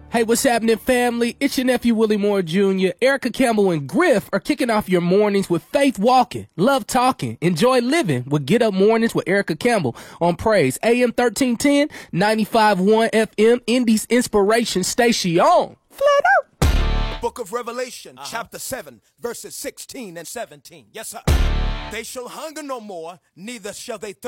Hey, what's happening, family? It's your nephew, Willie Moore Jr. Erica Campbell and Griff are kicking off your mornings with Faith Walking, Love Talking, Enjoy Living with Get Up Mornings with Erica Campbell on Praise, AM 1310, 95.1 FM, Indy's Inspiration Station. Flat out. Book of Revelation, chapter 7, verses 16 and 17. Yes, sir. They shall hunger no more, neither shall they thirst.